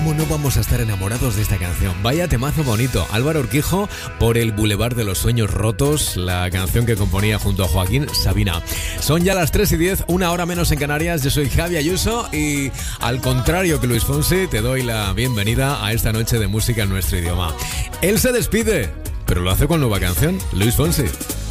¿Cómo no vamos a estar enamorados de esta canción? Vaya temazo bonito. Álvaro Urquijo, Por el Boulevard de los Sueños Rotos, la canción que componía junto a Joaquín Sabina. Son ya las 3:10, una hora menos en Canarias. Yo soy Javi Ayuso y, al contrario que Luis Fonsi, te doy la bienvenida a esta noche de música en nuestro idioma. Él se despide, pero lo hace con nueva canción, Luis Fonsi.